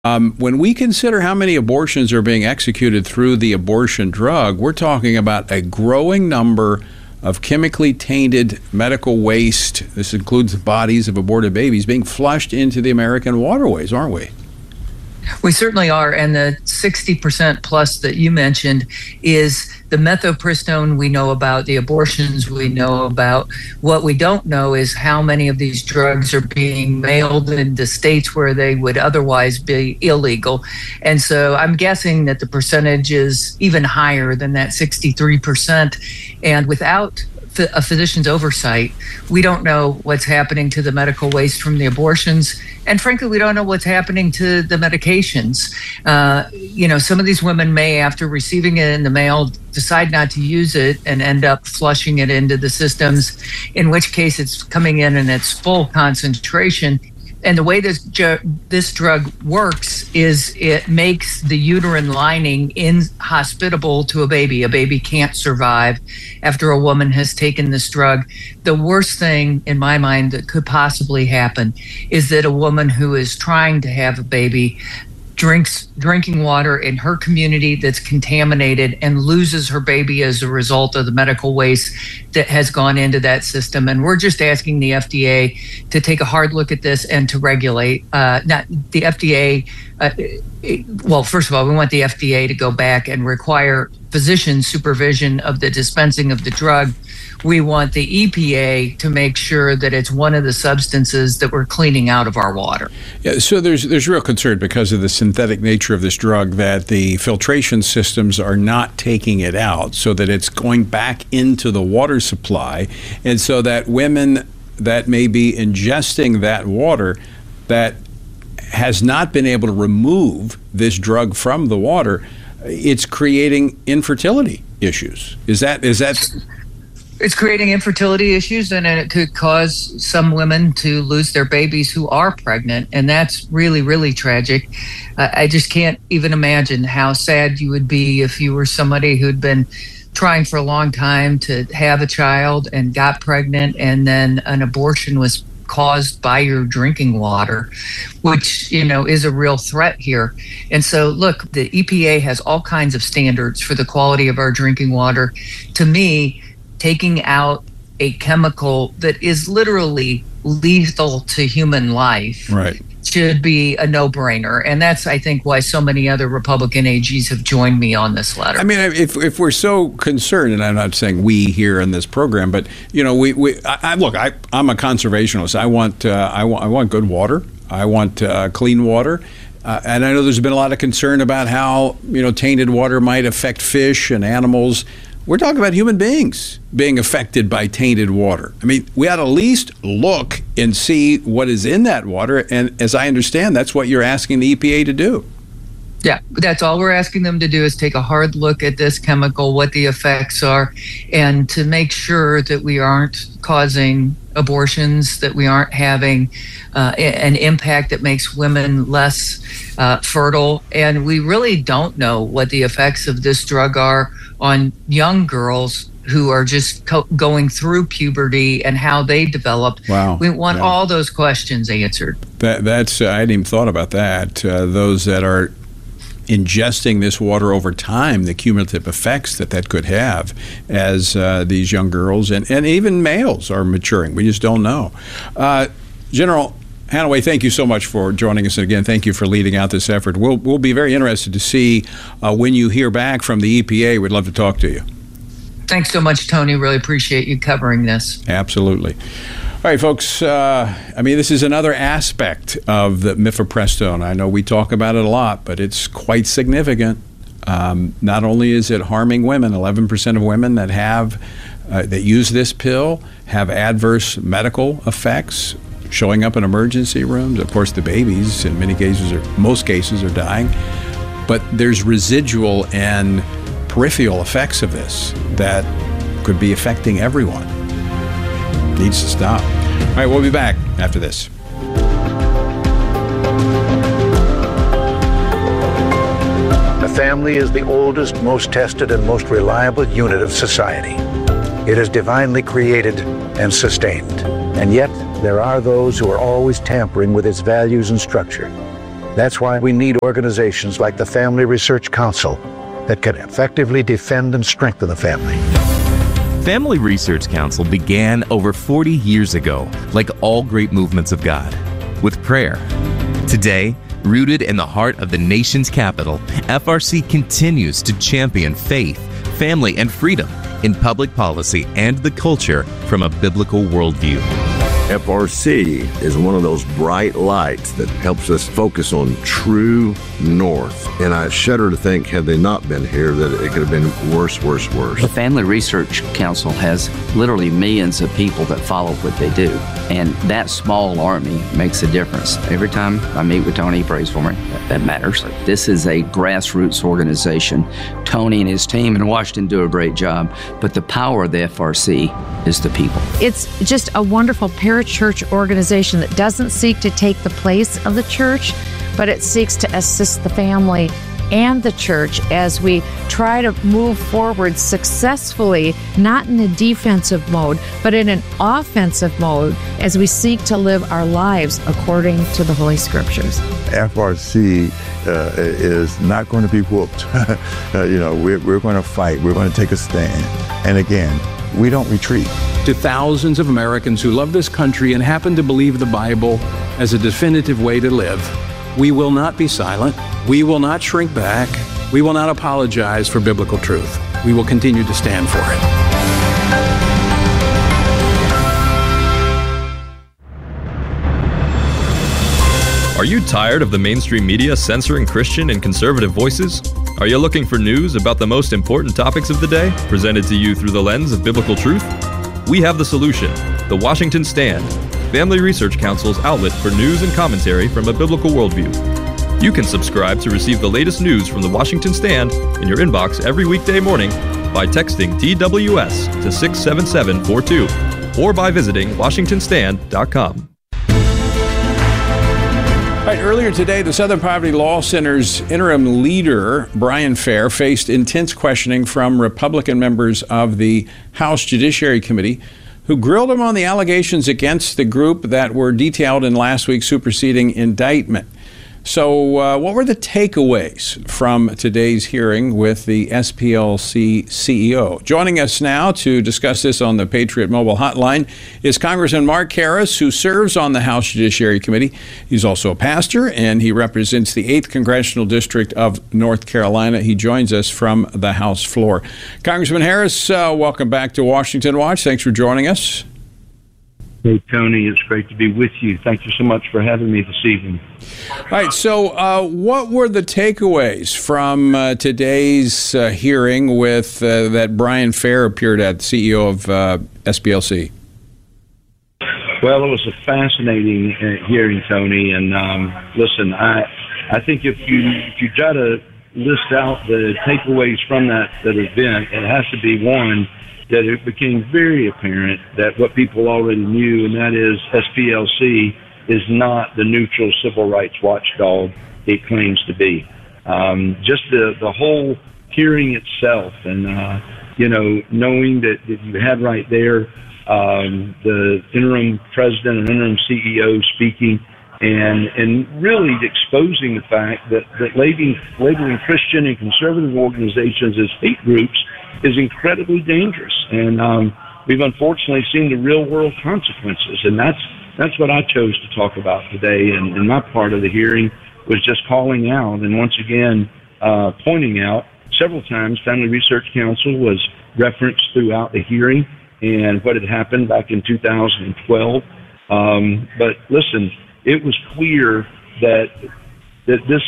When we consider how many abortions are being executed through the abortion drug, we're talking about a growing number of chemically tainted medical waste. This includes the bodies of aborted babies being flushed into the American waterways, aren't we? We certainly are. And the 60% plus that you mentioned is the mifepristone we know about, the abortions we know about. What we don't know is how many of these drugs are being mailed into states where they would otherwise be illegal. And so I'm guessing that the percentage is even higher than that 63%. And without a physician's oversight, we don't know what's happening to the medical waste from the abortions. And frankly, we don't know what's happening to the medications. Some of these women may, after receiving it in the mail, decide not to use it and end up flushing it into the systems, in which case it's coming in its full concentration. And the way this drug works is it makes the uterine lining inhospitable to a baby. A baby can't survive after a woman has taken this drug. The worst thing, in my mind, that could possibly happen is that a woman who is trying to have a baby drinking water in her community that's contaminated and loses her baby as a result of the medical waste that has gone into that system. And we're just asking the FDA to take a hard look at this and to regulate. Not the FDA. Well, first of all, we want the FDA to go back and require physician supervision of the dispensing of the drug. We want the EPA to make sure that it's one of the substances that we're cleaning out of our water. Yeah, so there's real concern because of the synthetic nature of this drug that the filtration systems are not taking it out, so that it's going back into the water supply, and so that women that may be ingesting that water that has not been able to remove this drug from the water, it's creating infertility issues. Is that? It's creating infertility issues, and it could cause some women to lose their babies who are pregnant, and that's really, really tragic. I just can't even imagine how sad you would be if you were somebody who'd been trying for a long time to have a child and got pregnant, and then an abortion was caused by your drinking water, which, is a real threat here. And so, look, the EPA has all kinds of standards for the quality of our drinking water. To me, taking out a chemical that is literally lethal to human life should be a no-brainer. And that's, I think, why so many other Republican AGs have joined me on this letter. I mean, if we're so concerned, and I'm not saying we here in this program, but, I'm a conservationist. I want good water. I want clean water. And I know there's been a lot of concern about how, tainted water might affect fish and animals. We're talking about human beings being affected by tainted water. I mean, we ought to at least look and see what is in that water. And as I understand, that's what you're asking the EPA to do. Yeah, that's all we're asking them to do, is take a hard look at this chemical, what the effects are, and to make sure that we aren't causing abortions, that we aren't having an impact that makes women less fertile. And we really don't know what the effects of this drug are on young girls who are just going through puberty and how they develop. Wow. We want all those questions answered. That's I hadn't even thought about that. Those that are ingesting this water over time, the cumulative effects that could have as these young girls and even males are maturing. We just don't know. General Hanaway, thank you so much for joining us. And again, thank you for leading out this effort. We'll be very interested to see when you hear back from the EPA. We'd love to talk to you. Thanks so much, Tony. Really appreciate you covering this. Absolutely. All right, folks, this is another aspect of the mifepristone. I know we talk about it a lot, but it's quite significant. Not only is it harming women, 11% of women that use this pill have adverse medical effects showing up in emergency rooms. Of course, the babies, in most cases, are dying. But there's residual and peripheral effects of this that could be affecting everyone. Needs to stop. All right, we'll be back after this. The family is the oldest, most tested, and most reliable unit of society. It is divinely created and sustained. And yet, there are those who are always tampering with its values and structure. That's why we need organizations like the Family Research Council that can effectively defend and strengthen the family. Family Research Council began over 40 years ago, like all great movements of God, with prayer. Today, rooted in the heart of the nation's capital, FRC continues to champion faith, family, and freedom in public policy and the culture from a biblical worldview. FRC is one of those bright lights that helps us focus on true north. And I shudder to think, had they not been here, that it could have been worse. The Family Research Council has literally millions of people that follow what they do. And that small army makes a difference. Every time I meet with Tony, he prays for me. That matters. This is a grassroots organization. Tony and his team in Washington do a great job, but the power of the FRC is the people. It's just a wonderful parachurch organization that doesn't seek to take the place of the church, but it seeks to assist the family and the church as we try to move forward successfully, not in a defensive mode, but in an offensive mode as we seek to live our lives according to the Holy Scriptures. FRC is not going to be whooped. We're going to fight. We're going to take a stand. And again, we don't retreat. To thousands of Americans who love this country and happen to believe the Bible as a definitive way to live, we will not be silent. We will not shrink back. We will not apologize for biblical truth. We will continue to stand for it. Are you tired of the mainstream media censoring Christian and conservative voices? Are you looking for news about the most important topics of the day, presented to you through the lens of biblical truth? We have the solution: The Washington Stand, Family Research Council's outlet for news and commentary from a biblical worldview. You can subscribe to receive the latest news from The Washington Stand in your inbox every weekday morning by texting TWS to 67742 or by visiting WashingtonStand.com. All right, earlier today, the Southern Poverty Law Center's interim leader, Brian Fair, faced intense questioning from Republican members of the House Judiciary Committee, who grilled him on the allegations against the group that were detailed in last week's superseding indictment. So what were the takeaways from today's hearing with the SPLC CEO? Joining us now to discuss this on the Patriot Mobile Hotline is Congressman Mark Karras, who serves on the House Judiciary Committee. He's also a pastor, and he represents the 8th Congressional District of North Carolina. He joins us from the House floor. Congressman Harris, welcome back to Washington Watch. Thanks for joining us. Hey, Tony, it's great to be with you. Thank you so much for having me this evening. All right, so what were the takeaways from today's hearing with that Brian Fair appeared at, CEO of SPLC? Well, it was a fascinating hearing, Tony. And listen, I think if you try to list out the takeaways from that event, it has to be one, that it became very apparent that what people already knew, and that is SPLC is not the neutral civil rights watchdog it claims to be. Just the whole hearing itself, and knowing that you had right there the interim president and interim CEO speaking, and really exposing the fact that labeling Christian and conservative organizations as hate groups is incredibly dangerous. And we've unfortunately seen the real world consequences. And that's what I chose to talk about today. And my part of the hearing was just calling out and once again pointing out several times Family Research Council was referenced throughout the hearing and what had happened back in 2012. But listen, it was clear that this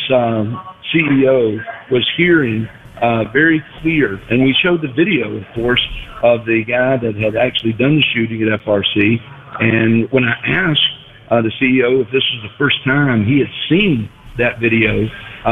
CEO was hearing very clear, and we showed the video, of course, of the guy that had actually done the shooting at FRC. And when I asked the CEO if this was the first time he had seen that video,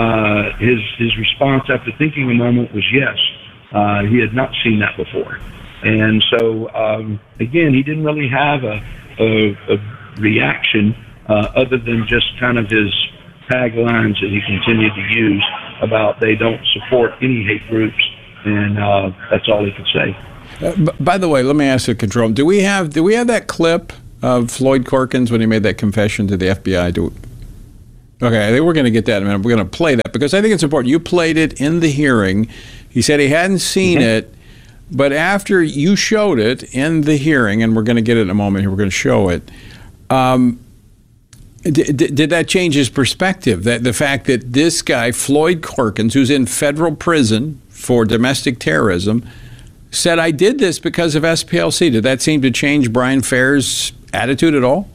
his response after thinking a moment was yes. He had not seen that before. And so, again, he didn't really have a reaction other than just kind of his taglines that he continued to use about they don't support any hate groups, and that's all he could say. By the way, let me ask the control. Do we have that clip of Floyd Corkins when he made that confession to the FBI? Okay, we're going to get that in a minute. We're going to play that because I think it's important. You played it in the hearing. He said he hadn't seen it, but after you showed it in the hearing, and we're going to get it in a moment here, we're going to show it, did that change his perspective? That the fact that this guy, Floyd Corkins, who's in federal prison for domestic terrorism, said, I did this because of SPLC. Did that seem to change Brian Fair's attitude at all?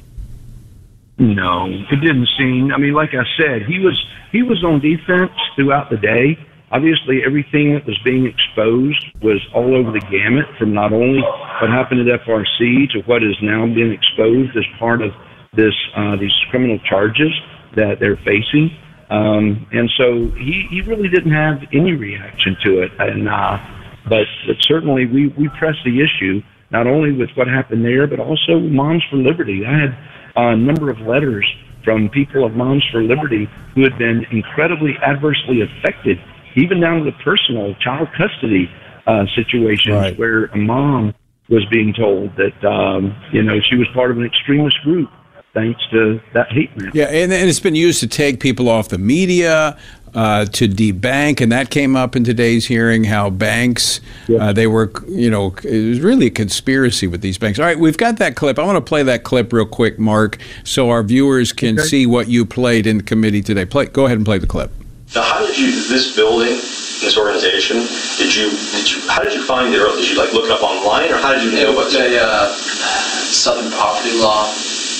No, it didn't seem. I mean, like I said, he was on defense throughout the day. Obviously, everything that was being exposed was all over the gamut, from not only what happened at FRC to what has now been exposed as part of this these criminal charges that they're facing. And so he really didn't have any reaction to it. And but certainly we pressed the issue, not only with what happened there, but also Moms for Liberty. I had a number of letters from people of Moms for Liberty who had been incredibly adversely affected, even down to the personal child custody situations where a mom was being told that, she was part of an extremist group thanks to that hate map. Yeah, and it's been used to take people off the media, to debank, and that came up in today's hearing, how banks, they were, it was really a conspiracy with these banks. All right, we've got that clip. I want to play that clip real quick, Mark, so our viewers can see what you played in committee today. Go ahead and play the clip. Now, how did you, this building, this organization, how did you find it? Did you look it up online, or how did you know about it? Southern Poverty Law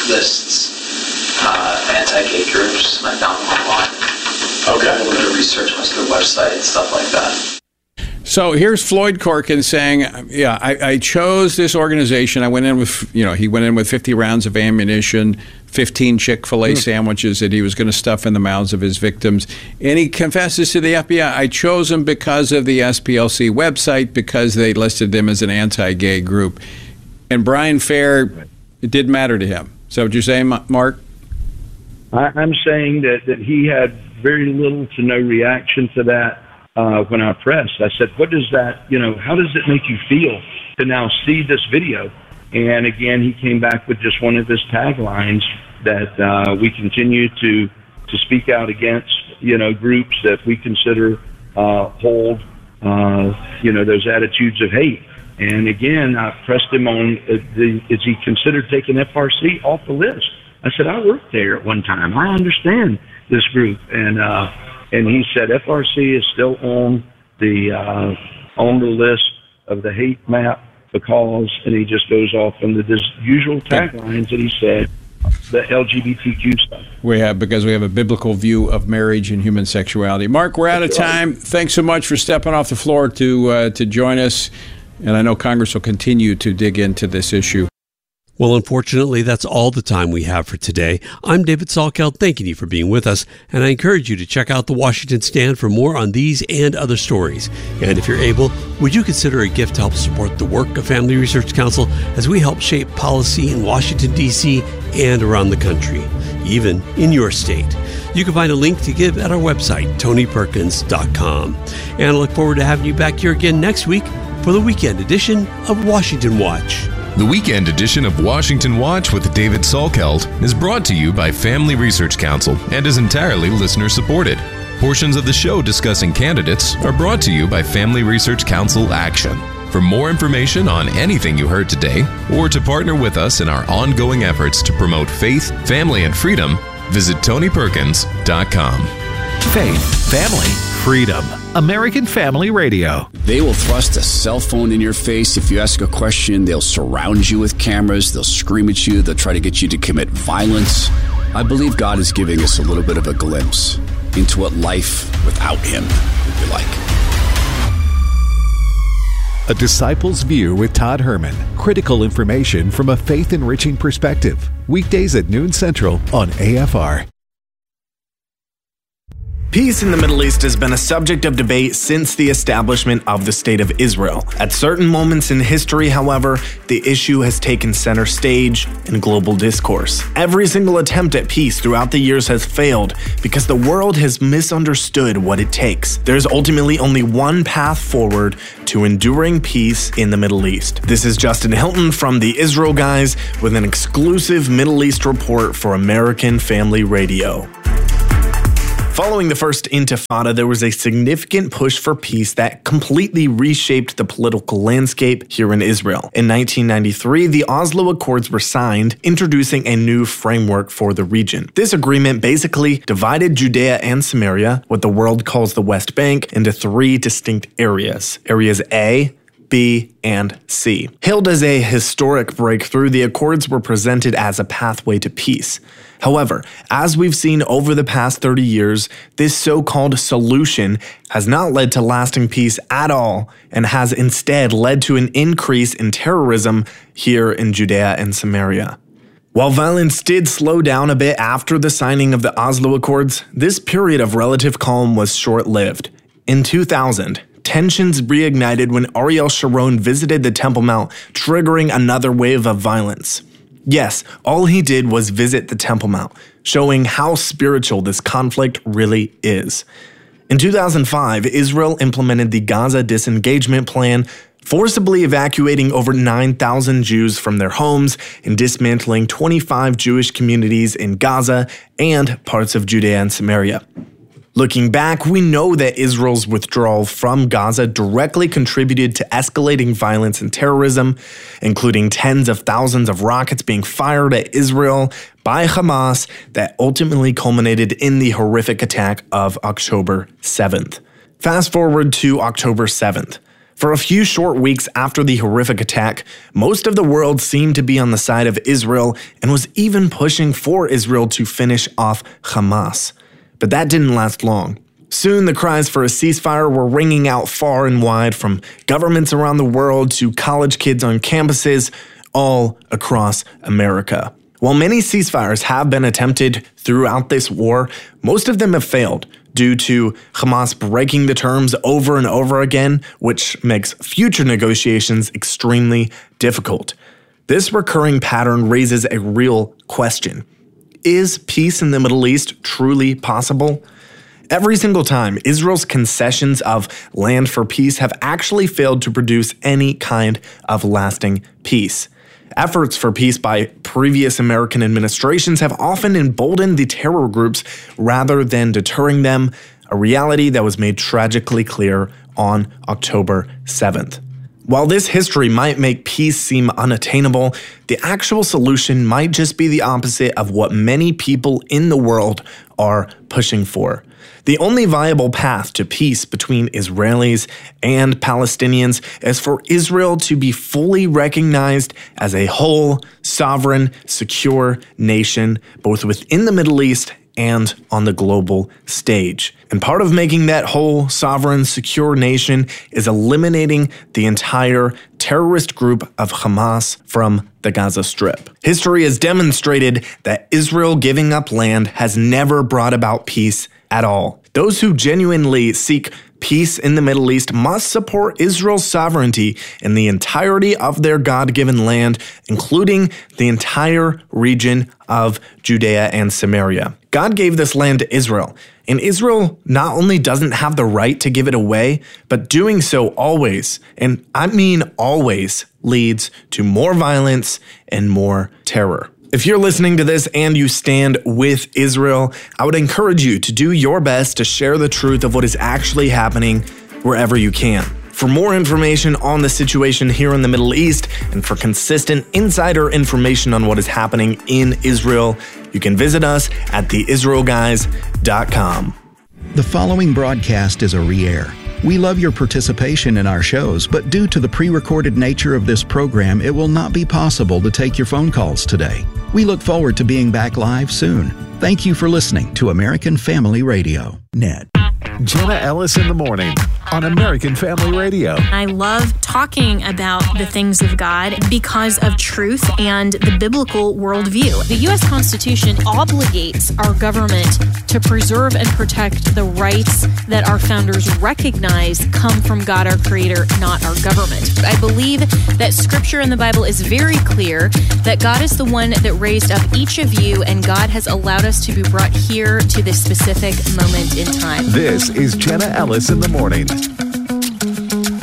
lists anti-gay groups. I found them online. Okay. A little bit of research on their website and stuff like that. So here's Floyd Corkins saying, I chose this organization. I went in with, he went in with 50 rounds of ammunition, 15 Chick-fil-A sandwiches that he was going to stuff in the mouths of his victims. And he confesses to the FBI, I chose them because of the SPLC website, because they listed them as an anti-gay group. And Brian Fair, it didn't matter to him. So what you're saying, Mark? I'm saying that he had very little to no reaction to that when I pressed. I said, what does that, how does it make you feel to now see this video? And again, he came back with just one of his taglines that we continue to speak out against, groups that we consider hold, those attitudes of hate. And again, I pressed him on, is he considered taking FRC off the list? I said, I worked there at one time. I understand this group. And he said FRC is still on the list of the hate map because, and he just goes off into his usual taglines that he said, the LGBTQ stuff. Because we have a biblical view of marriage and human sexuality. Mark, we're out of time. Thanks so much for stepping off the floor to join us. And I know Congress will continue to dig into this issue. Well, unfortunately, that's all the time we have for today. I'm David Salkeld, thanking you for being with us, and I encourage you to check out the Washington Stand for more on these and other stories. And if you're able, would you consider a gift to help support the work of Family Research Council as we help shape policy in Washington, D.C. and around the country, even in your state? You can find a link to give at our website, TonyPerkins.com. And I look forward to having you back here again next week for the weekend edition of Washington Watch. The weekend edition of Washington Watch with David Salkeld is brought to you by Family Research Council and is entirely listener-supported. Portions of the show discussing candidates are brought to you by Family Research Council Action. For more information on anything you heard today, or to partner with us in our ongoing efforts to promote faith, family, and freedom, visit TonyPerkins.com. Faith, family, freedom. American Family Radio. They will thrust a cell phone in your face. If you ask a question, they'll surround you with cameras. They'll scream at you. They'll try to get you to commit violence. I believe God is giving us a little bit of a glimpse into what life without Him would be like. A Disciple's View with Todd Herman. Critical information from a faith-enriching perspective. Weekdays at noon Central on AFR. Peace in the Middle East has been a subject of debate since the establishment of the State of Israel. At certain moments in history, however, the issue has taken center stage in global discourse. Every single attempt at peace throughout the years has failed because the world has misunderstood what it takes. There's ultimately only one path forward to enduring peace in the Middle East. This is Justin Hilton from the Israel Guys with an exclusive Middle East report for American Family Radio. Following the First Intifada, there was a significant push for peace that completely reshaped the political landscape here in Israel. In 1993, the Oslo Accords were signed, introducing a new framework for the region. This agreement basically divided Judea and Samaria, what the world calls the West Bank, into three distinct areas. Areas A, B, and C. Hailed as a historic breakthrough, the Accords were presented as a pathway to peace. However, as we've seen over the past 30 years, this so-called solution has not led to lasting peace at all and has instead led to an increase in terrorism here in Judea and Samaria. While violence did slow down a bit after the signing of the Oslo Accords, this period of relative calm was short-lived. In 2000, tensions reignited when Ariel Sharon visited the Temple Mount, triggering another wave of violence. Yes, all he did was visit the Temple Mount, showing how spiritual this conflict really is. In 2005, Israel implemented the Gaza Disengagement Plan, forcibly evacuating over 9,000 Jews from their homes and dismantling 25 Jewish communities in Gaza and parts of Judea and Samaria. Looking back, we know that Israel's withdrawal from Gaza directly contributed to escalating violence and terrorism, including tens of thousands of rockets being fired at Israel by Hamas that ultimately culminated in the horrific attack of October 7th. Fast forward to October 7th. For a few short weeks after the horrific attack, most of the world seemed to be on the side of Israel and was even pushing for Israel to finish off Hamas. But that didn't last long. Soon the cries for a ceasefire were ringing out far and wide, from governments around the world to college kids on campuses all across America. While many ceasefires have been attempted throughout this war, most of them have failed due to Hamas breaking the terms over and over again, which makes future negotiations extremely difficult. This recurring pattern raises a real question. Is peace in the Middle East truly possible? Every single time, Israel's concessions of land for peace have actually failed to produce any kind of lasting peace. Efforts for peace by previous American administrations have often emboldened the terror groups rather than deterring them, a reality that was made tragically clear on October 7th. While this history might make peace seem unattainable, the actual solution might just be the opposite of what many people in the world are pushing for. The only viable path to peace between Israelis and Palestinians is for Israel to be fully recognized as a whole, sovereign, secure nation, both within the Middle East and on the global stage. And part of making that whole, sovereign, secure nation is eliminating the entire terrorist group of Hamas from the Gaza Strip. History has demonstrated that Israel giving up land has never brought about peace at all. Those who genuinely seek peace in the Middle East must support Israel's sovereignty in the entirety of their God-given land, including the entire region of Judea and Samaria. God gave this land to Israel, and Israel not only doesn't have the right to give it away, but doing so always, and I mean always, leads to more violence and more terror. If you're listening to this and you stand with Israel, I would encourage you to do your best to share the truth of what is actually happening wherever you can. For more information on the situation here in the Middle East and for consistent insider information on what is happening in Israel, you can visit us at theisraelguys.com. The following broadcast is a re-air. We love your participation in our shows, but due to the pre-recorded nature of this program, it will not be possible to take your phone calls today. We look forward to being back live soon. Thank you for listening to American Family Radio. Net. Jenna Ellis in the morning on American Family Radio. I love talking about the things of God because of truth and the biblical worldview. The U.S. Constitution obligates our government to preserve and protect the rights that our founders recognize come from God, our Creator, not our government. I believe that Scripture in the Bible is very clear that God is the one that raised up each of you, and God has allowed us to be brought here to this specific moment in time. This is Jenna Ellis in the morning. Good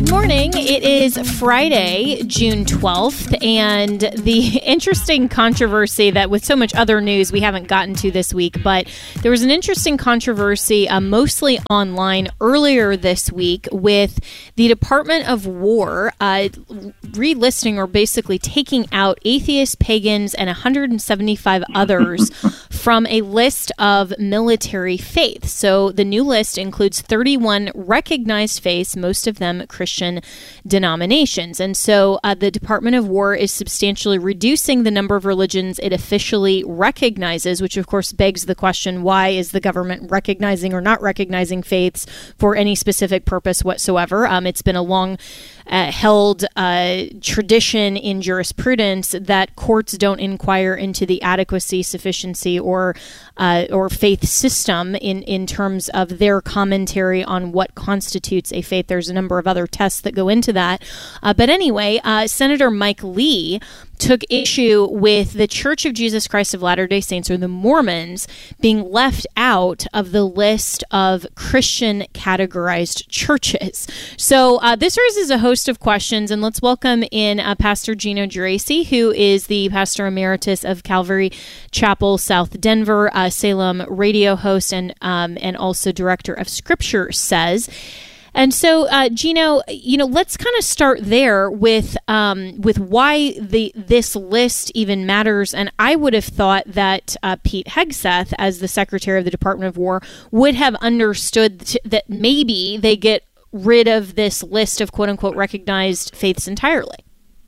Good morning. It is Friday, June 12th, and the interesting controversy that with so much other news we haven't gotten to this week, but there was an interesting controversy mostly online earlier this week with the Department of War relisting or basically taking out atheists, pagans, and 175 others from a list of military faiths. So the new list includes 31 recognized faiths, most of them Christian denominations. And so the Department of War is substantially reducing the number of religions it officially recognizes, which of course begs the question, why is the government recognizing or not recognizing faiths for any specific purpose whatsoever? It's been a long held tradition in jurisprudence that courts don't inquire into the adequacy, sufficiency, or faith system in terms of their commentary on what constitutes a faith. There's a number of other tests that go into that. But anyway, Senator Mike Lee took issue with the Church of Jesus Christ of Latter-day Saints, or the Mormons, being left out of the list of Christian categorized churches. So this raises a host of questions, and let's welcome in Pastor Gino Geraci, who is the Pastor Emeritus of Calvary Chapel, South Denver, Salem radio host, and also Director of Scripture Says. And so, Gino, let's kind of start there with why this list even matters. And I would have thought that Pete Hegseth, as the Secretary of the Department of War, would have understood that maybe they get rid of this list of quote-unquote recognized faiths entirely.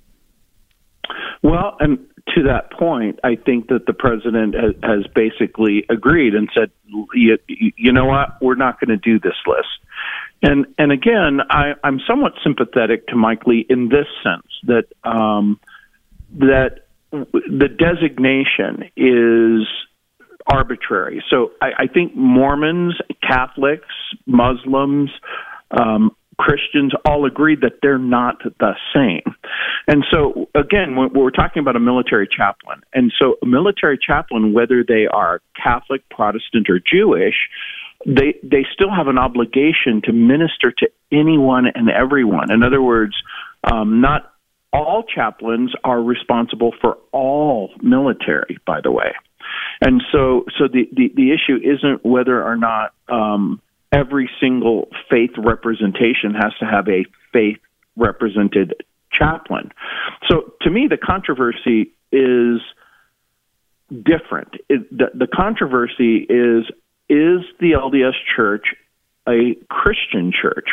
Well, and to that point, I think that the president has basically agreed and said, you know what, we're not going to do this list. And again, I'm somewhat sympathetic to Mike Lee in this sense that that the designation is arbitrary. So I think Mormons, Catholics, Muslims, Christians all agree that they're not the same. And so, again, we're talking about a military chaplain. And so a military chaplain, whether they are Catholic, Protestant, or Jewish, they still have an obligation to minister to anyone and everyone. In other words, not all chaplains are responsible for all military, by the way. And so the issue isn't whether or not every single faith representation has to have a faith-represented chaplain. So to me, the controversy is different. The controversy is the LDS Church a Christian church?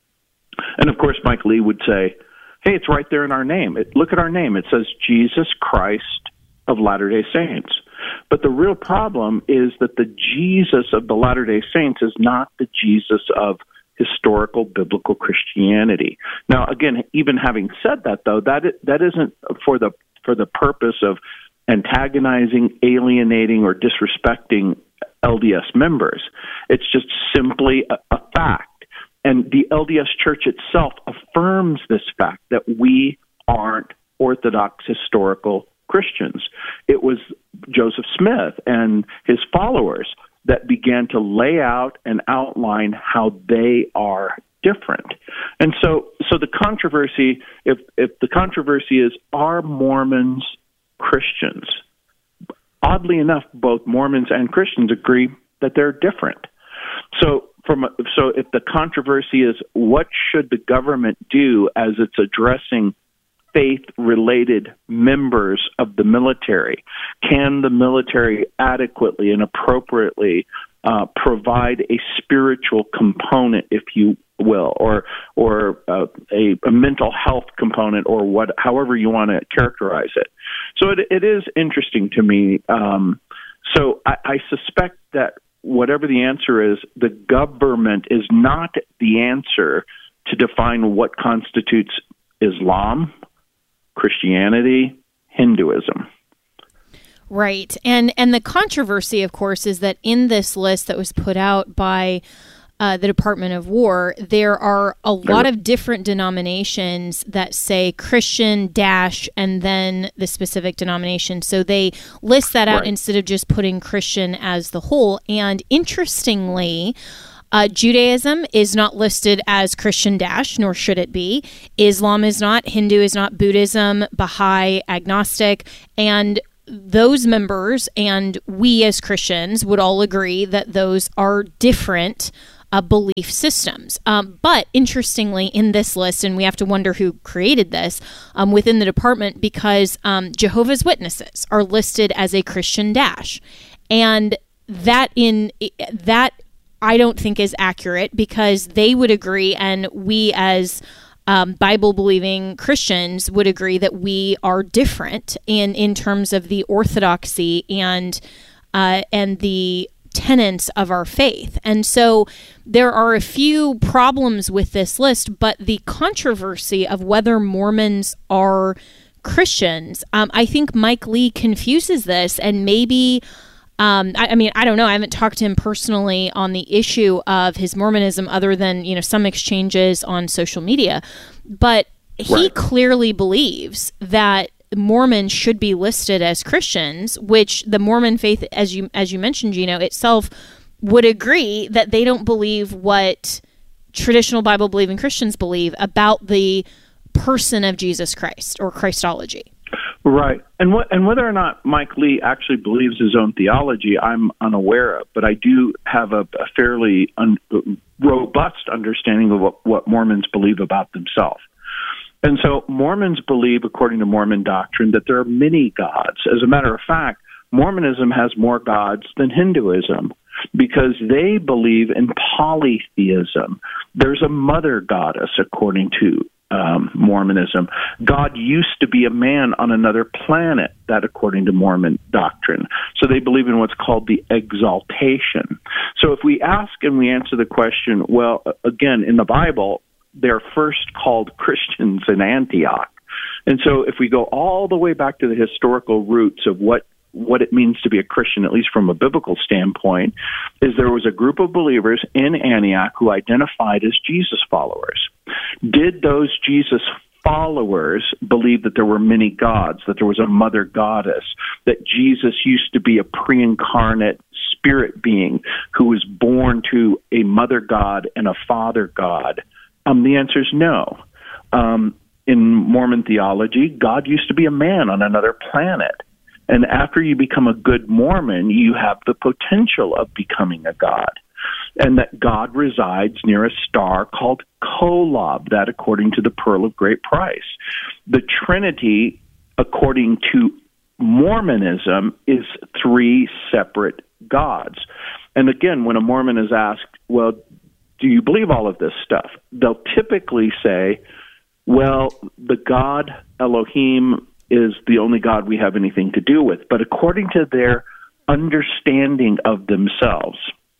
And of course, Mike Lee would say, hey, it's right there in our name. Look at our name. It says Jesus Christ of Latter-day Saints. But the real problem is that the Jesus of the Latter-day Saints is not the Jesus of historical biblical Christianity. Now, again, even having said that, though, that isn't for the purpose of antagonizing, alienating, or disrespecting LDS members. It's just simply a fact. And the LDS Church itself affirms this fact that we aren't Orthodox historical Christians. It was Joseph Smith and his followers that began to lay out and outline how they are different. And so the controversy, if the controversy is, are Mormons Christians? Oddly enough, both Mormons and Christians agree that they're different. So if the controversy is, what should the government do as it's addressing faith-related members of the military? Can the military adequately and appropriately provide a spiritual component, if you will, or a mental health component, or however you want to characterize it? So it is interesting to me. So I suspect that whatever the answer is, the government is not the answer to define what constitutes Islam, Christianity, Hinduism. Right. And the controversy, of course, is that in this list that was put out by the Department of War, there are a lot of different denominations that say Christian dash and then the specific denomination. So they list that out instead of just putting Christian as the whole. And interestingly, Judaism is not listed as Christian dash, nor should it be. Islam is not. Hindu is not. Buddhism, Baha'i, agnostic, and those members and we as Christians would all agree that those are different belief systems. But interestingly, in this list, and we have to wonder who created this within the department, because Jehovah's Witnesses are listed as a Christian dash. And that I don't think is accurate, because they would agree, and we as Bible-believing Christians would agree that we are different in terms of the orthodoxy and the tenets of our faith. And so there are a few problems with this list, but the controversy of whether Mormons are Christians, I think Mike Lee confuses this, and maybe I mean, I don't know. I haven't talked to him personally on the issue of his Mormonism, other than, some exchanges on social media. But he clearly believes that Mormons should be listed as Christians, which the Mormon faith, as you mentioned, Gino, itself would agree that they don't believe what traditional Bible-believing Christians believe about the person of Jesus Christ or Christology. Right. And whether or not Mike Lee actually believes his own theology, I'm unaware of, but I do have a fairly robust understanding of what Mormons believe about themselves. And so Mormons believe, according to Mormon doctrine, that there are many gods. As a matter of fact, Mormonism has more gods than Hinduism, because they believe in polytheism. There's a mother goddess, according to Mormonism. God used to be a man on another planet, that according to Mormon doctrine. So they believe in what's called the exaltation. So if we ask and we answer the question, well, again, in the Bible, they're first called Christians in Antioch. And so if we go all the way back to the historical roots of what it means to be a Christian, at least from a biblical standpoint, is there was a group of believers in Antioch who identified as Jesus followers. Did those Jesus followers believe that there were many gods, that there was a mother goddess, that Jesus used to be a pre-incarnate spirit being who was born to a mother god and a father god? The answer is no. In Mormon theology, God used to be a man on another planet. And after you become a good Mormon, you have the potential of becoming a god. And that God resides near a star called Kolob, that according to the Pearl of Great Price. The Trinity, according to Mormonism, is three separate gods. And again, when a Mormon is asked, well, do you believe all of this stuff? They'll typically say, well, the God Elohim is the only God we have anything to do with. But according to their understanding of themselves,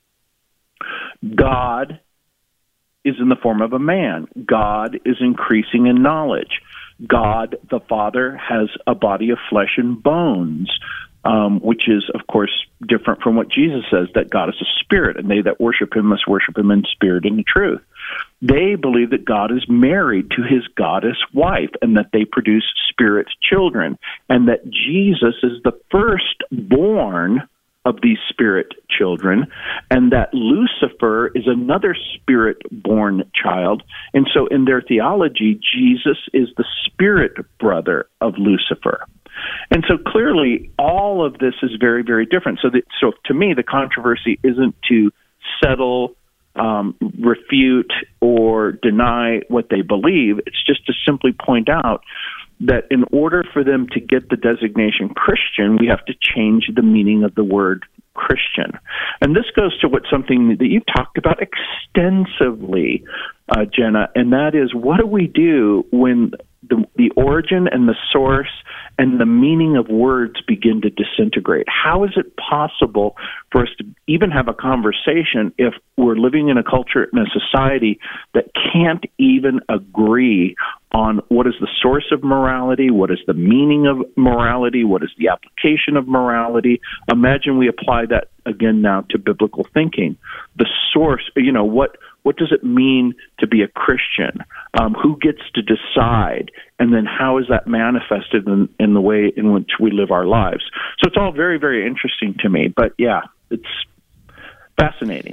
God is in the form of a man. God is increasing in knowledge. God, the Father, has a body of flesh and bones, which is, of course, different from what Jesus says, that God is a spirit, and they that worship him must worship him in spirit and in truth. They believe that God is married to his goddess wife, and that they produce spirit children, and that Jesus is the firstborn of these spirit children, and that Lucifer is another spirit-born child. And so in their theology, Jesus is the spirit brother of Lucifer. And so clearly all of this is very, very different. So to me, the controversy isn't to settle, refute, or deny what they believe. It's just to simply point out that in order for them to get the designation Christian, we have to change the meaning of the word Christian. And this goes to something that you've talked about extensively, Jenna, and that is, what do we do when the origin and the source and the meaning of words begin to disintegrate? How is it possible for us to even have a conversation if we're living in a culture and a society that can't even agree on what is the source of morality, what is the meaning of morality, what is the application of morality? Imagine we apply that again now to biblical thinking. The source, what does it mean to be a Christian? Who gets to decide? And then how is that manifested in the way in which we live our lives? So it's all very, very interesting to me. But yeah, it's fascinating.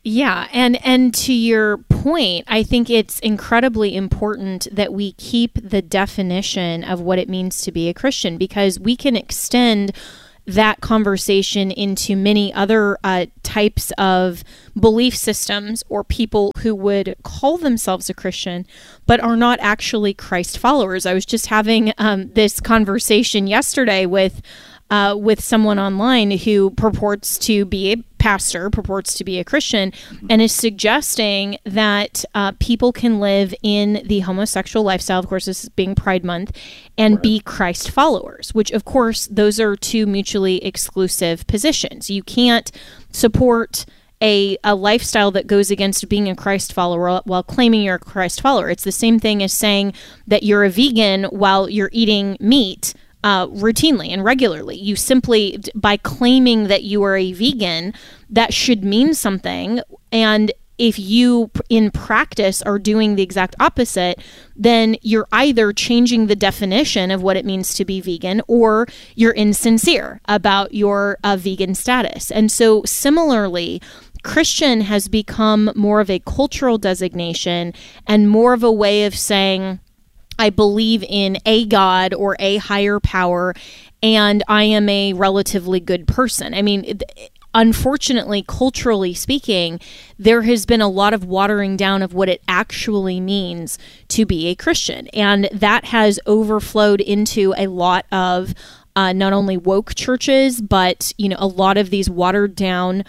Yeah, and to your point, I think it's incredibly important that we keep the definition of what it means to be a Christian, because we can extend that conversation into many other types of belief systems or people who would call themselves a Christian but are not actually Christ followers. I was just having this conversation yesterday with someone online who purports to be a pastor, purports to be a Christian, and is suggesting that people can live in the homosexual lifestyle, of course this is being Pride Month, and be Christ followers, which of course those are two mutually exclusive positions. You can't support a lifestyle that goes against being a Christ follower while claiming you're a Christ follower. It's the same thing as saying that you're a vegan while you're eating meat routinely and regularly. You simply, by claiming that you are a vegan, that should mean something. And if you in practice are doing the exact opposite, then you're either changing the definition of what it means to be vegan, or you're insincere about your vegan status. And so similarly, Christian has become more of a cultural designation and more of a way of saying, I believe in a God or a higher power, and I am a relatively good person. I mean, unfortunately, culturally speaking, there has been a lot of watering down of what it actually means to be a Christian. And that has overflowed into a lot of not only woke churches, but, a lot of these watered down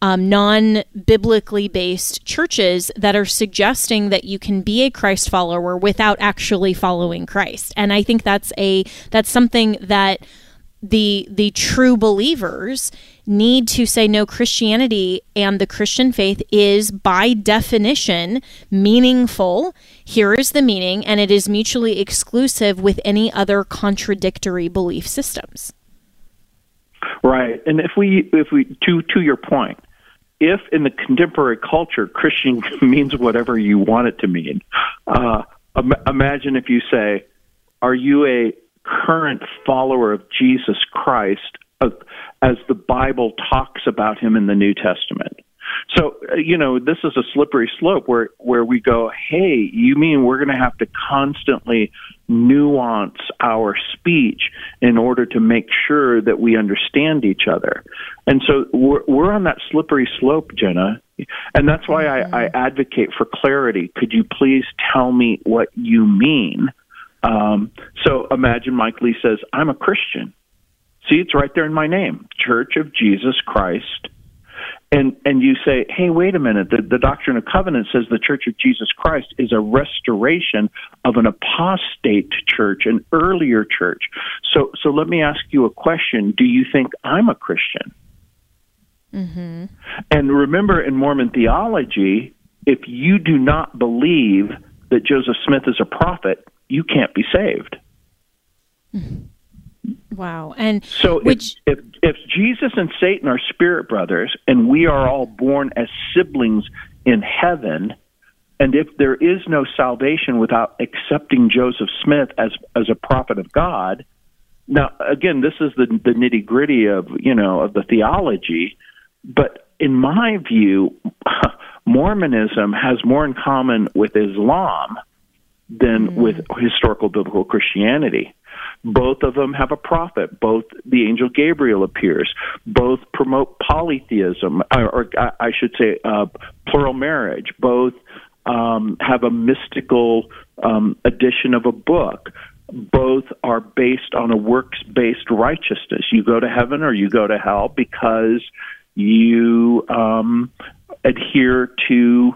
non-biblically based churches that are suggesting that you can be a Christ follower without actually following Christ. And I think that's something that the true believers need to say, no, Christianity and the Christian faith is by definition meaningful. Here is the meaning, and it is mutually exclusive with any other contradictory belief systems. Right. And if we to your point, if in the contemporary culture Christian means whatever you want it to mean, imagine if you say, are you a current follower of Jesus Christ as the Bible talks about him in the New Testament? So, this is a slippery slope where we go, hey, you mean we're going to have to constantly nuance our speech in order to make sure that we understand each other? And so we're on that slippery slope, Jenna. And that's why I advocate for clarity. Could you please tell me what you mean? So imagine Mike Lee says, I'm a Christian. See, it's right there in my name, Church of Jesus Christ. And you say, hey, wait a minute, the Doctrine and Covenants says the Church of Jesus Christ is a restoration of an apostate church, an earlier church. So let me ask you a question. Do you think I'm a Christian? Mm-hmm. And remember, in Mormon theology, if you do not believe that Joseph Smith is a prophet, you can't be saved. Wow. And so if Jesus and Satan are spirit brothers and we are all born as siblings in heaven, and if there is no salvation without accepting Joseph Smith as a prophet of God, now again, this is the nitty-gritty of the theology, but in my view, Mormonism has more in common with Islam than with historical biblical Christianity. Both of them have a prophet. Both the angel Gabriel appears. Both promote polytheism, or I should say plural marriage. Both have a mystical edition of a book. Both are based on a works-based righteousness. You go to heaven or you go to hell because you adhere to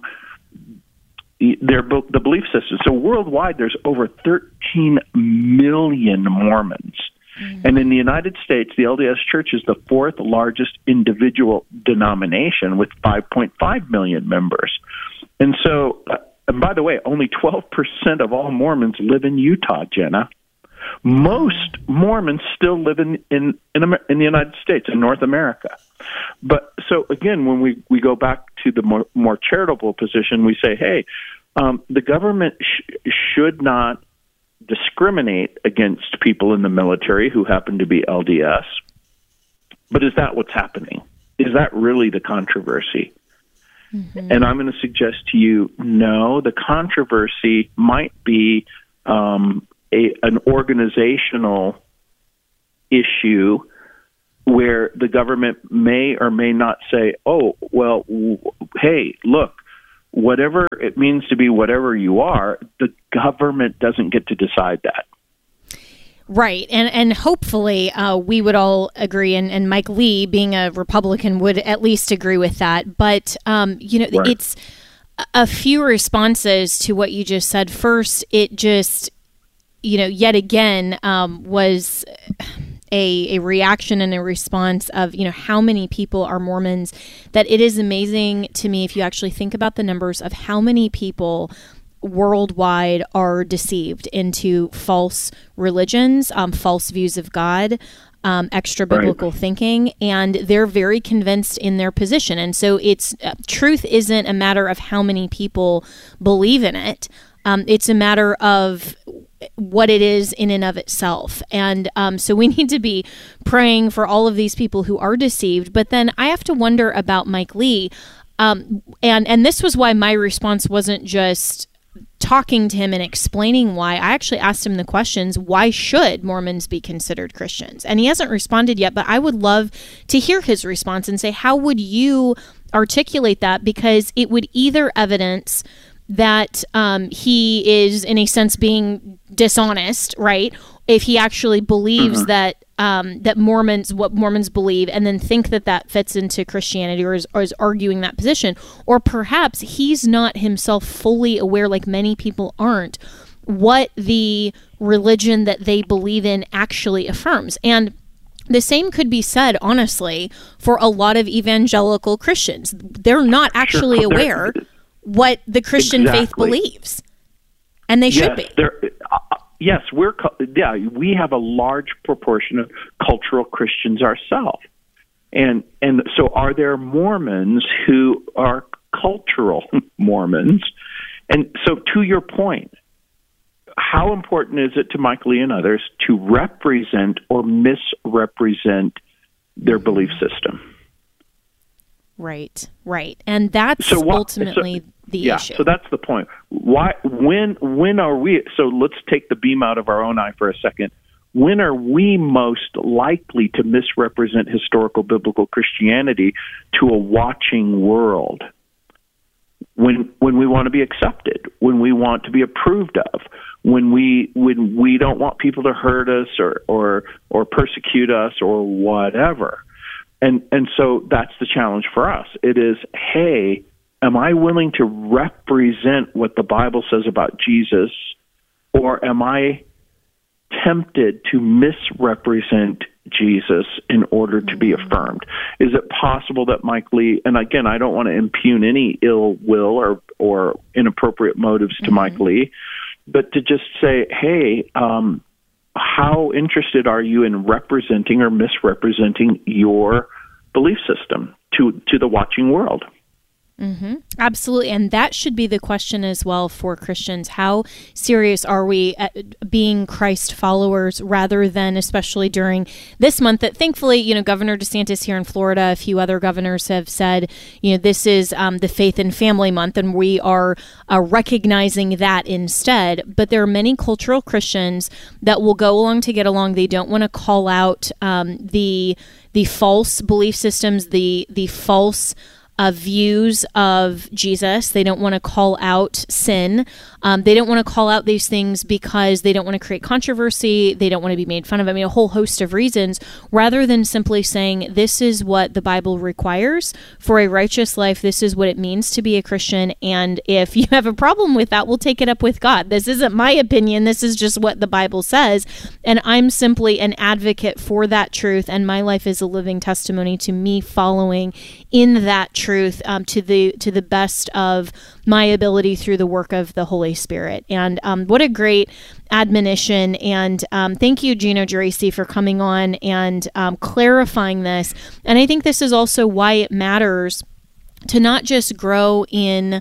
the belief system. So worldwide, there's over 13 million Mormons. Mm-hmm. And in the United States, the LDS Church is the fourth largest individual denomination with 5.5 million members. And so, and by the way, only 12% of all Mormons live in Utah, Jenna. Most Mormons still live in the United States, in North America. But so again, when we go back to the more charitable position, we say, hey, the government should not discriminate against people in the military who happen to be LDS. But is that what's happening? Is that really the controversy? And I'm going to suggest to you, no, the controversy might be an organizational issue where the government may or may not say, oh, well, hey, look, whatever it means to be whatever you are, the government doesn't get to decide that. Right. And hopefully we would all agree, and Mike Lee, being a Republican, would at least agree with that. But, It's a few responses to what you just said. First, it just, yet again was a reaction and a response of, how many people are Mormons, that it is amazing to me if you actually think about the numbers of how many people worldwide are deceived into false religions, false views of God, extra biblical thinking, and they're very convinced in their position. And so it's truth isn't a matter of how many people believe in it. It's a matter of what it is in and of itself. And so we need to be praying for all of these people who are deceived. But then I have to wonder about Mike Lee. And this was why my response wasn't just talking to him and explaining why. I actually asked him the questions, why should Mormons be considered Christians? And he hasn't responded yet, but I would love to hear his response and say, how would you articulate that? Because it would either evidence that he is, in a sense, being dishonest, right? If he actually believes that that what Mormons believe, and then think that fits into Christianity, or is arguing that position, or perhaps he's not himself fully aware, like many people aren't, what the religion that they believe in actually affirms. And the same could be said, honestly, for a lot of evangelical Christians. They're not actually aware what the Christian faith believes, and they should be. Yes, we have a large proportion of cultural Christians ourselves, and so are there Mormons who are cultural Mormons? And so, to your point, how important is it to Mike Lee and others to represent or misrepresent their belief system? Right, and that's ultimately the issue. So that's the point. Why? When are we? So let's take the beam out of our own eye for a second. When are we most likely to misrepresent historical biblical Christianity to a watching world? When we want to be accepted, when we want to be approved of, when we don't want people to hurt us or persecute us or whatever. And so that's the challenge for us. It is, hey, am I willing to represent what the Bible says about Jesus, or am I tempted to misrepresent Jesus in order to be affirmed? Is it possible that Mike Lee, and again, I don't want to impugn any ill will or inappropriate motives to Mike Lee, but to just say, hey, how interested are you in representing or misrepresenting your belief system to the watching world? Mm-hmm. Absolutely. And that should be the question as well for Christians. How serious are we at being Christ followers, rather than, especially during this month that thankfully, Governor DeSantis here in Florida, a few other governors have said, this is the Faith and Family Month, and we are recognizing that instead. But there are many cultural Christians that will go along to get along. They don't want to call out the false belief systems, the false views of Jesus. They don't want to call out sin. They don't want to call out these things because they don't want to create controversy. They don't want to be made fun of. A whole host of reasons, rather than simply saying, this is what the Bible requires for a righteous life. This is what it means to be a Christian. And if you have a problem with that, we'll take it up with God. This isn't my opinion. This is just what the Bible says. And I'm simply an advocate for that truth. And my life is a living testimony to me following in that truth to the best of my ability through the work of the Holy Spirit. And what a great admonition. And thank you, Gino Geraci, for coming on and clarifying this. And I think this is also why it matters to not just grow in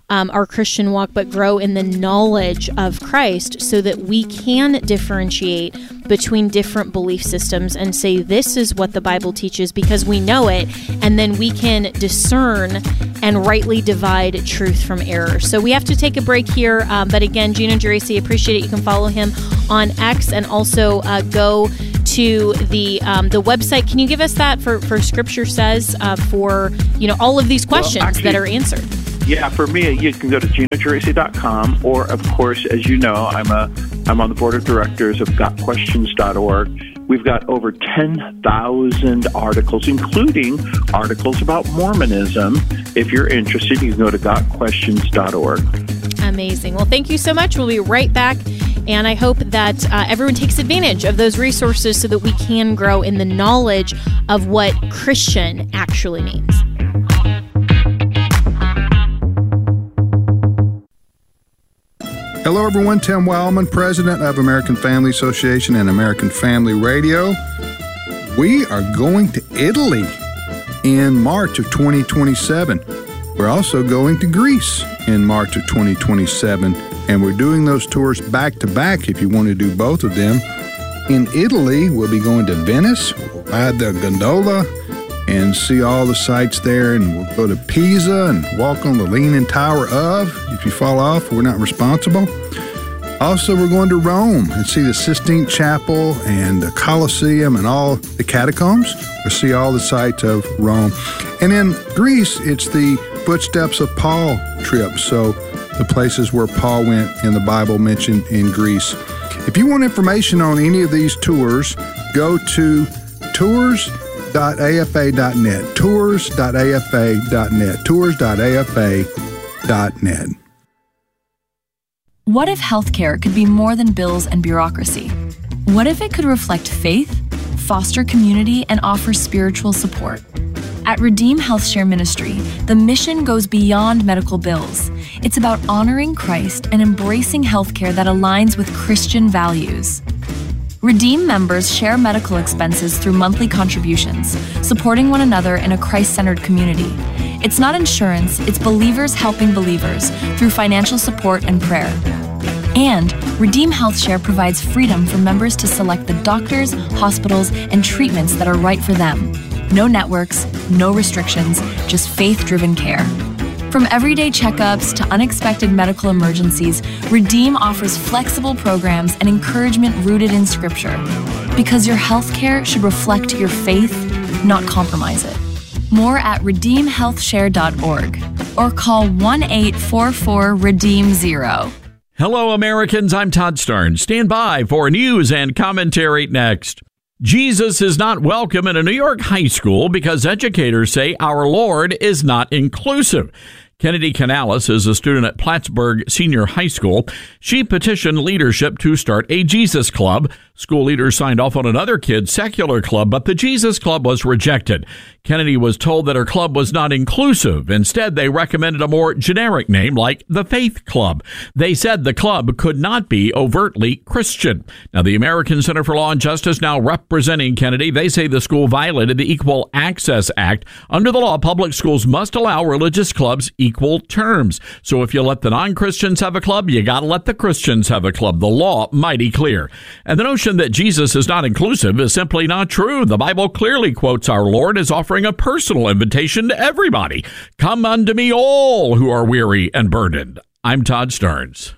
our Christian walk, but grow in the knowledge of Christ so that we can differentiate between different belief systems and say this is what the Bible teaches because we know it, and then we can discern and rightly divide truth from error. So we have to take a break here, but again, Gino Geraci, appreciate it. You can follow him on X and also go to the website. Can you give us that for Scripture Says for all of these questions that are answered? Yeah, for me, you can go to GinoGeraci.com, or of course, as you know, I'm on the board of directors of GotQuestions.org. We've got over 10,000 articles, including articles about Mormonism. If you're interested, you can go to GotQuestions.org. Amazing. Well, thank you so much. We'll be right back. And I hope that everyone takes advantage of those resources so that we can grow in the knowledge of what Christian actually means. Hello, everyone. Tim Wildman, president of American Family Association and American Family Radio. We are going to Italy in March of 2027. We're also going to Greece in March of 2027. And we're doing those tours back to back if you want to do both of them. In Italy, we'll be going to Venice, we'll ride the gondola and see all the sights there, and we'll go to Pisa and walk on the Leaning Tower of. If you fall off, we're not responsible. Also, we're going to Rome and see the Sistine Chapel and the Colosseum and all the catacombs. We'll see all the sights of Rome. And in Greece, it's the Footsteps of Paul trip. So the places where Paul went in the Bible mentioned in Greece. If you want information on any of these tours, go to tours.afa.net, tours.afa.net, tours.afa.net. What if healthcare could be more than bills and bureaucracy? What if it could reflect faith, foster community, and offer spiritual support? At Redeem HealthShare Ministry, the mission goes beyond medical bills. It's about honoring Christ and embracing healthcare that aligns with Christian values. Redeem members share medical expenses through monthly contributions, supporting one another in a Christ-centered community. It's not insurance, it's believers helping believers through financial support and prayer. And Redeem HealthShare provides freedom for members to select the doctors, hospitals, and treatments that are right for them. No networks, no restrictions, just faith-driven care. From everyday checkups to unexpected medical emergencies, Redeem offers flexible programs and encouragement rooted in Scripture. Because your healthcare should reflect your faith, not compromise it. More at redeemhealthshare.org or call 1-844-REDEEM-0. Hello, Americans. I'm Todd Starnes. Stand by for news and commentary next. Jesus is not welcome in a New York high school because educators say our Lord is not inclusive. Kennedy Canales is a student at Plattsburgh Senior High School. She petitioned leadership to start a Jesus Club. School leaders signed off on another kid's secular club, but the Jesus Club was rejected. Kennedy was told that her club was not inclusive. Instead, they recommended a more generic name like the Faith Club. They said the club could not be overtly Christian. Now, the American Center for Law and Justice now representing Kennedy. They say the school violated the Equal Access Act. Under the law, public schools must allow religious clubs equal terms. So if you let the non-Christians have a club, you got to let the Christians have a club. The law mighty clear. And the notion that Jesus is not inclusive is simply not true. The Bible clearly quotes our Lord as offering a personal invitation to everybody. Come unto me all who are weary and burdened. I'm Todd Starnes.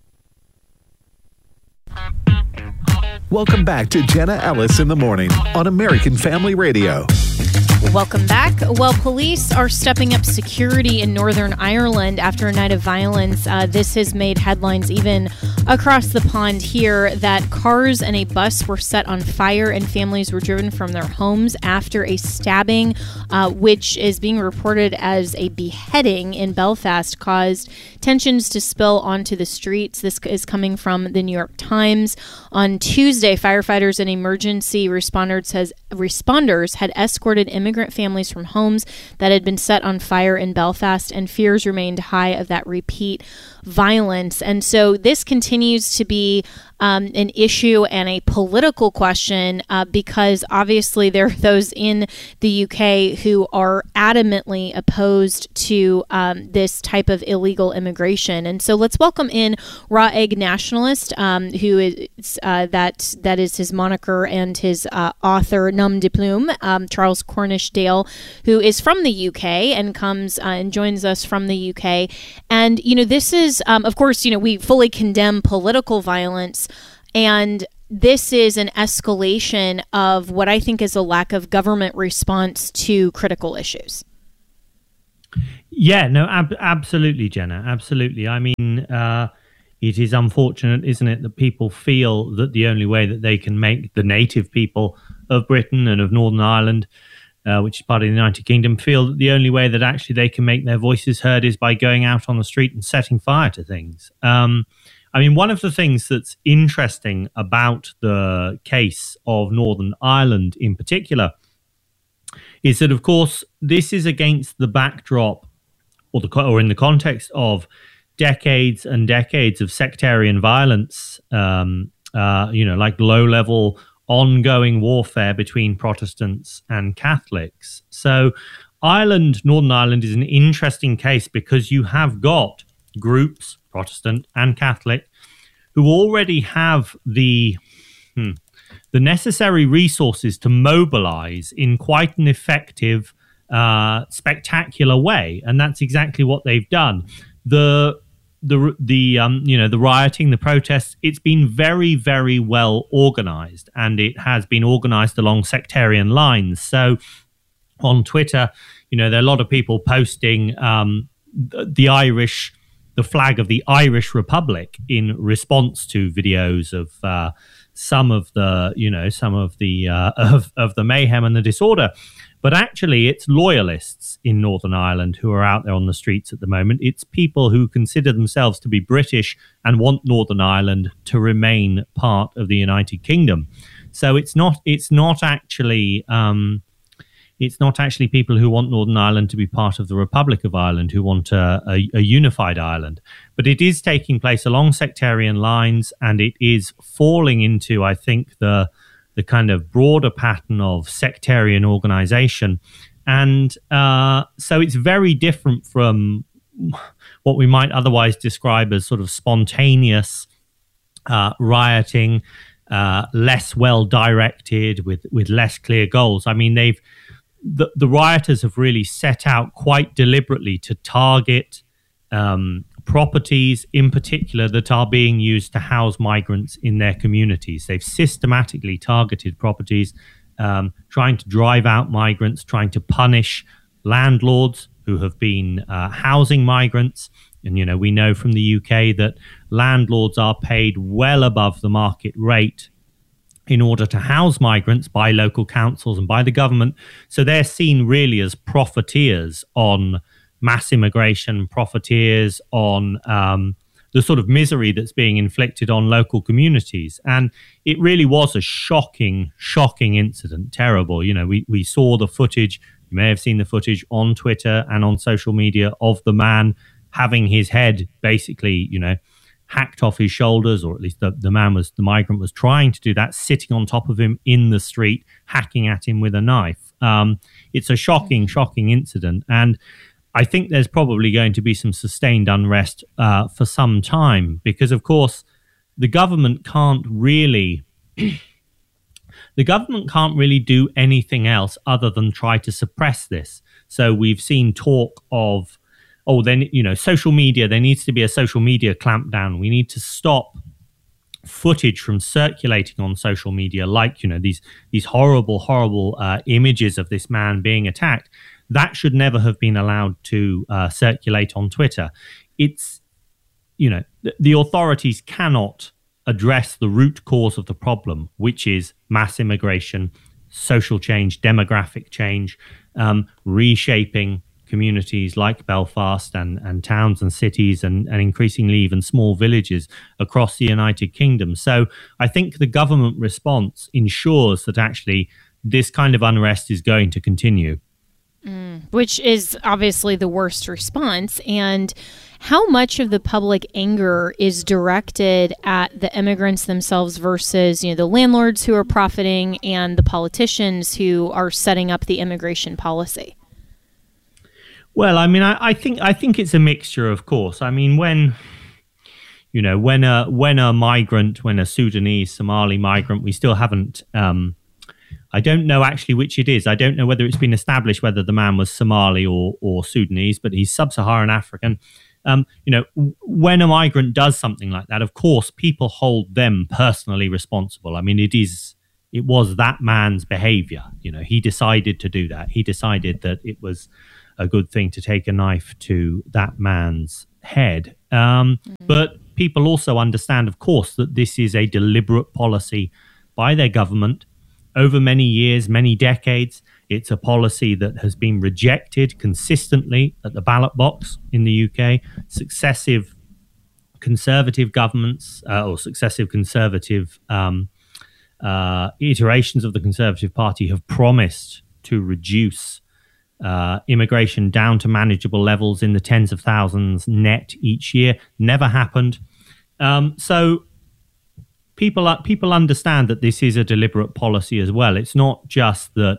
Welcome back to Jenna Ellis in the Morning on American Family Radio. Welcome back. Well, police are stepping up security in Northern Ireland after a night of violence. This has made headlines even across the pond here that cars and a bus were set on fire and families were driven from their homes after a stabbing, which is being reported as a beheading in Belfast, caused tensions to spill onto the streets. This is coming from the New York Times. On Tuesday, firefighters and emergency responders had escorted immigrants immigrant families from homes that had been set on fire in Belfast, and fears remained high of that repeat violence. And so this continues to be an issue and a political question because obviously there are those in the UK who are adamantly opposed to this type of illegal immigration. And so let's welcome in Raw Egg Nationalist, who is that is his moniker, and his author nom de plume, Charles Cornish Dale, who is from the UK and comes and joins us from the UK. And this is of course we fully condemn political violence, and this is an escalation of what I think is a lack of government response to critical issues. Yeah, no, absolutely, Jenna, absolutely. I mean, it is unfortunate, isn't it, that people feel that the only way that they can make the native people of Britain and of Northern Ireland, which is part of the United Kingdom, feel that the only way that actually they can make their voices heard is by going out on the street and setting fire to things. I mean, one of the things that's interesting about the case of Northern Ireland in particular is that, of course, this is against the backdrop or in the context of decades and decades of sectarian violence, like low-level ongoing warfare between Protestants and Catholics. So Northern Ireland is an interesting case because you have got groups, Protestant and Catholic, who already have the necessary resources to mobilize in quite an effective, spectacular way, and that's exactly what they've done. The rioting, the protests, it's been very, very well organized, and it has been organized along sectarian lines. So on Twitter, there are a lot of people posting the flag of the Irish Republic in response to videos of some of the mayhem and the disorder. But actually, it's loyalists in Northern Ireland who are out there on the streets at the moment. It's people who consider themselves to be British and want Northern Ireland to remain part of the United Kingdom. So it's not actually people who want Northern Ireland to be part of the Republic of Ireland, who want a unified Ireland. But it is taking place along sectarian lines, and it is falling into, I think, the kind of broader pattern of sectarian organization. And so it's very different from what we might otherwise describe as sort of spontaneous rioting, less well directed, with less clear goals. I mean, the rioters have really set out quite deliberately to target properties in particular that are being used to house migrants in their communities. They've systematically targeted properties, trying to drive out migrants, trying to punish landlords who have been housing migrants. And, we know from the UK that landlords are paid well above the market rate in order to house migrants by local councils and by the government. So they're seen really as profiteers on mass immigration, profiteers on the sort of misery that's being inflicted on local communities. And it really was a shocking incident, terrible. We saw the footage, you may have seen the footage on Twitter and on social media of the man having his head basically, hacked off his shoulders, or at least the migrant was trying to do that, sitting on top of him in the street, hacking at him with a knife. It's a shocking incident. And I think there's probably going to be some sustained unrest for some time, because, of course, the government can't really do anything else other than try to suppress this. So we've seen talk of, social media, there needs to be a social media clampdown. We need to stop footage from circulating on social media, like, these horrible images of this man being attacked. That should never have been allowed to circulate on Twitter. It's, the authorities cannot address the root cause of the problem, which is mass immigration, social change, demographic change, reshaping communities like Belfast and towns and cities and increasingly even small villages across the United Kingdom. So I think the government response ensures that actually this kind of unrest is going to continue. Which is obviously the worst response. And how much of the public anger is directed at the immigrants themselves versus, the landlords who are profiting and the politicians who are setting up the immigration policy? Well, I mean, I think it's a mixture, of course. I mean, when a migrant, when a Sudanese, Somali migrant, we still haven't. I don't know actually which it is. I don't know whether it's been established whether the man was Somali or Sudanese, but he's sub-Saharan African. When a migrant does something like that, of course, people hold them personally responsible. I mean, it was that man's behavior. He decided to do that. He decided that it was a good thing to take a knife to that man's head. But people also understand, of course, that this is a deliberate policy by their government over many years, many decades. It's a policy that has been rejected consistently at the ballot box in the UK. Successive conservative governments or successive conservative iterations of the Conservative Party have promised to reduce immigration down to manageable levels in the tens of thousands net each year. Never happened. So people understand that this is a deliberate policy as well. It's not just that,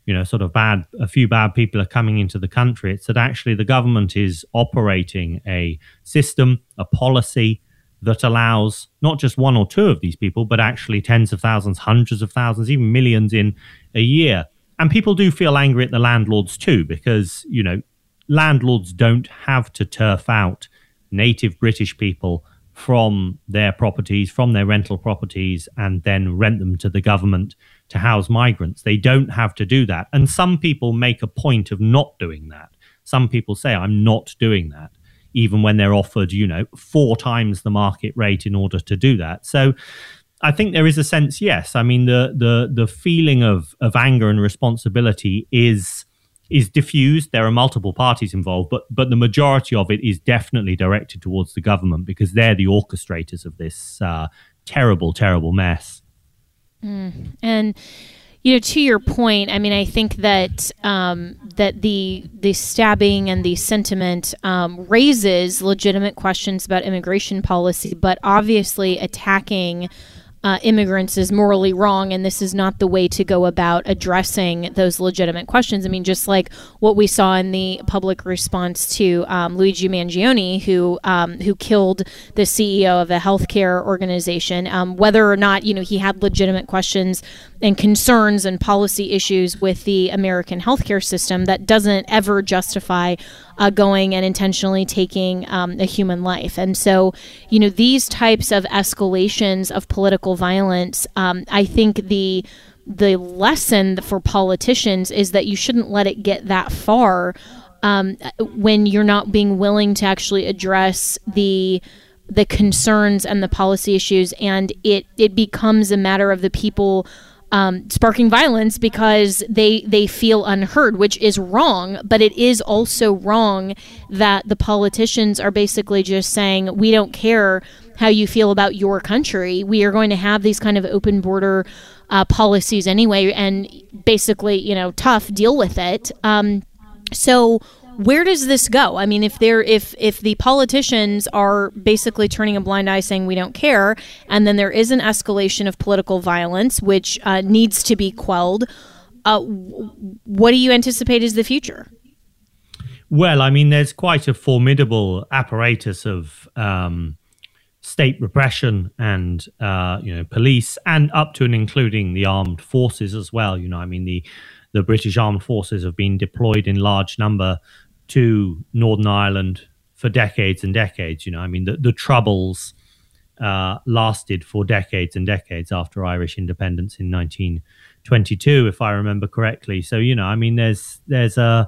a few bad people are coming into the country. It's that actually the government is operating a system, a policy that allows not just one or two of these people, but actually tens of thousands, hundreds of thousands, even millions in a year. And people do feel angry at the landlords too, because, landlords don't have to turf out native British people from their properties, from their rental properties, and then rent them to the government to house migrants. They don't have to do that. And some people make a point of not doing that. Some people say, I'm not doing that, even when they're offered, 4 times the market rate in order to do that. So I think there is a sense, yes. I mean, the feeling of anger and responsibility is diffused. There are multiple parties involved, but the majority of it is definitely directed towards the government because they're the orchestrators of this terrible, terrible mess. And to your point, I mean, I think that that the stabbing and the sentiment raises legitimate questions about immigration policy, but obviously attacking immigrants is morally wrong, and this is not the way to go about addressing those legitimate questions. I mean, just like what we saw in the public response to Luigi Mangione, who killed the CEO of a healthcare organization, whether or not he had legitimate questions and concerns and policy issues with the American healthcare system, that doesn't ever justify going and intentionally taking a human life. And so, these types of escalations of political violence, I think the lesson for politicians is that you shouldn't let it get that far when you're not being willing to actually address the concerns and the policy issues, and it becomes a matter of the people sparking violence because they feel unheard, which is wrong. But it is also wrong that the politicians are basically just saying, we don't care how you feel about your country. We are going to have these kind of open border policies anyway, and basically, tough, deal with it. So where does this go? I mean, if the politicians are basically turning a blind eye saying we don't care, and then there is an escalation of political violence, which needs to be quelled, what do you anticipate is the future? Well, I mean, there's quite a formidable apparatus of state repression and, police, and up to and including the armed forces as well. I mean, the British armed forces have been deployed in large number to Northern Ireland for decades and decades. I mean, the Troubles lasted for decades and decades after Irish independence in 1922, if I remember correctly. So, I mean, there's a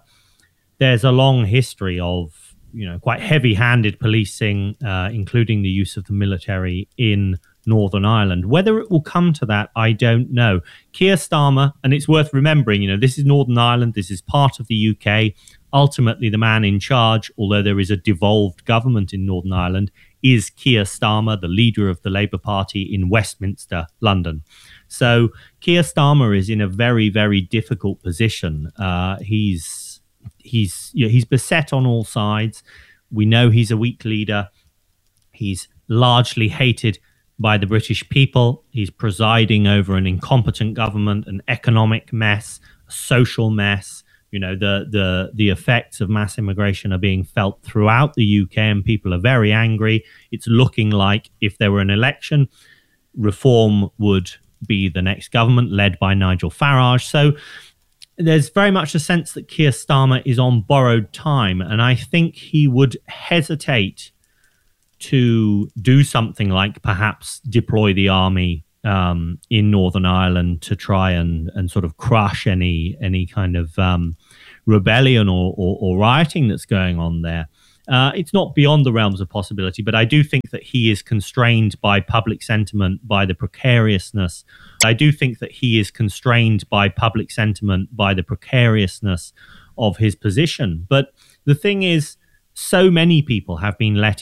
long history of, quite heavy-handed policing, including the use of the military in Northern Ireland. Whether it will come to that, I don't know. Keir Starmer, and it's worth remembering, this is Northern Ireland, this is part of the UK. Ultimately, the man in charge, although there is a devolved government in Northern Ireland, is Keir Starmer, the leader of the Labour Party in Westminster, London. So Keir Starmer is in a very, very difficult position. He's he's beset on all sides. We know he's a weak leader. He's largely hated by the British people. He's presiding over an incompetent government, an economic mess, a social mess. You know, the effects of mass immigration are being felt throughout the UK, and people are very angry. It's looking like if there were an election, Reform would be the next government led by Nigel Farage. So there's very much a sense that Keir Starmer is on borrowed time, and I think he would hesitate to do something like perhaps deploy the army in Northern Ireland to try and sort of crush any kind of rebellion or rioting that's going on there. It's not beyond the realms of possibility, but I do think that he is constrained by public sentiment, by the precariousness. I do think that he is constrained by public sentiment, by the precariousness of his position. But the thing is, so many people have been let